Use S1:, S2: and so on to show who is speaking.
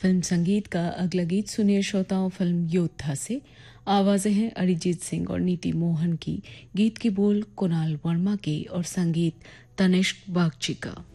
S1: Film संगीत का अगला गीत सुनिए श्रोताओं फिल्म योद्धा से। आवाजें हैं अरिजीत सिंह और नीति मोहन की। गीत की बोल कुणाल वर्मा की और संगीत तनिष्क बागची का।